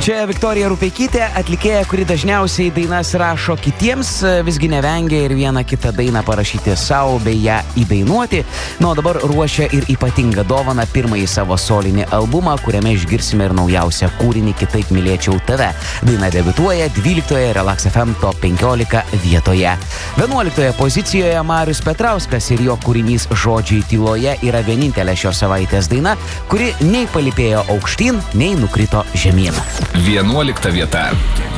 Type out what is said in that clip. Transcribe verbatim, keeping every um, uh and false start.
Čia Viktorija Rupeikytė, atlikėja, kuri dažniausiai dainas rašo kitiems, visgi nevengia ir vieną kitą dainą parašyti savo bei ją įdainuoti. Nu, o dabar ruošia ir ypatingą dovaną, pirmąjį savo solinį albumą, kuriame išgirsime ir naujausią kūrinį Kitaip mylėčiau tave. Daina debiutuoja dvyliktoje Relax F M Top penkiolika vietoje. vienuoliktoje pozicijoje Marius Petrauskas ir jo kūrinys Žodžiai tyloje yra vienintelė šios savaitės daina, kuri nei palipėjo aukštyn, nei nukrito žemyn. vienuolikta vieta.